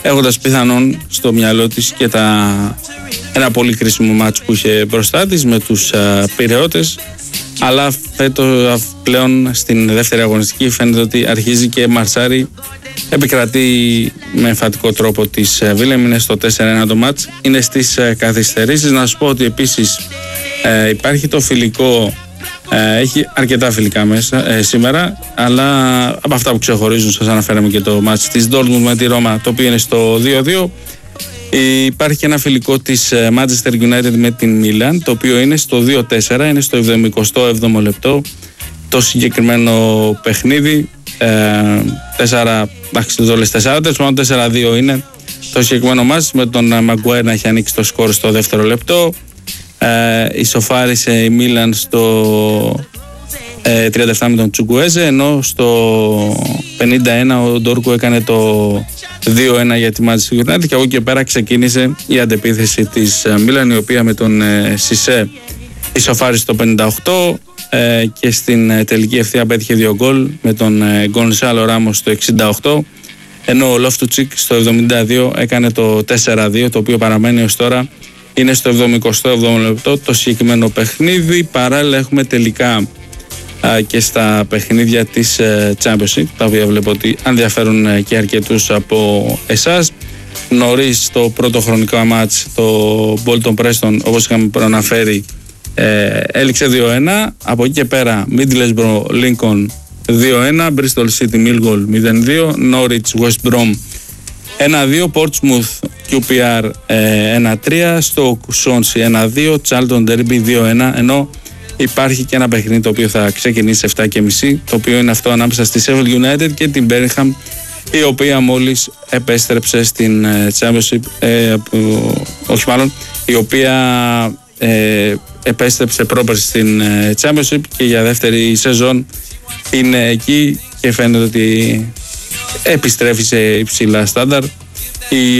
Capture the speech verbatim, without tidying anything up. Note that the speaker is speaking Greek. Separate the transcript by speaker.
Speaker 1: έχοντας πιθανόν στο μυαλό της και τα, ένα πολύ κρίσιμο μάτς που είχε μπροστά της με τους Πειραιώτες, αλλά φέτος πλέον στην δεύτερη αγωνιστική φαίνεται ότι αρχίζει και μαρσάρει, επικρατεί με εμφατικό τρόπο της Βίλεμ, είναι στο τέσσερα ένα το μάτς, είναι στις καθυστερήσεις. Να σου πω ότι επίσης ε, υπάρχει το φιλικό, ε, έχει αρκετά φιλικά μέσα ε, σήμερα, αλλά από αυτά που ξεχωρίζουν σας αναφέραμε και το μάτς της Dortmund με τη Ρώμα, το οποίο είναι στο δύο δύο. Υπάρχει και ένα φιλικό της Manchester United με την Milan, το οποίο είναι στο δύο τέσσερα, είναι στο εβδομηκοστό έβδομο λεπτό το συγκεκριμένο παιχνίδι. ε, τέσσερα, εντάξει το λες τέσσερα, τέσσερα δύο είναι το συγκεκριμένο μας, με τον Maguire να έχει ανοίξει το σκορ στο δεύτερο λεπτό. ε, ισοφάρισε η Milan στο ε, τριάντα επτά με τον Τσουγκουέζε, ενώ στο πενήντα ένα ο Ντόρκου έκανε το δύο ένα για τη Manchester United, και από εκεί και πέρα ξεκίνησε η αντεπίθεση της Μίλαν, η οποία με τον Σισέ ισοφάρισε το πενήντα οκτώ ε, και στην τελική ευθεία πέτυχε δύο γκολ με τον Γκονσάλο Ράμος στο εξήντα οκτώ, ενώ ο Λόφτουτσικ στο εβδομήντα δύο έκανε το τέσσερα δύο, το οποίο παραμένει ως τώρα, είναι στο εβδομηκοστό έβδομο λεπτό το συγκεκριμένο παιχνίδι. Παράλληλα έχουμε τελικά και στα παιχνίδια της Championship, τα οποία βλέπω ότι ενδιαφέρουν και αρκετούς από εσάς. Νωρίς στο πρώτο χρονικό μάτς το Bolton Preston, όπως είχαμε προαναφέρει, ε, έληξε δύο ένα. Από εκεί και πέρα Middlesbrough Lincoln δύο ένα, Bristol City Millwall μηδέν δύο, Norwich West Brom ένα δύο, Portsmouth κιου πι αρ ε, ένα τρία, Stoke Swansea ένα δύο, Charlton Derby δύο ένα, ενώ υπάρχει και ένα παιχνίδι το οποίο θα ξεκινήσει σε επτά και μισή, το οποίο είναι αυτό ανάμεσα στη Sheffield United και την Birmingham, η οποία μόλις επέστρεψε στην Championship, ε, όχι μάλλον, η οποία ε, επέστρεψε πρόπερση στην Championship και για δεύτερη σεζόν είναι εκεί και φαίνεται ότι επιστρέφει σε υψηλά στάνταρ. Η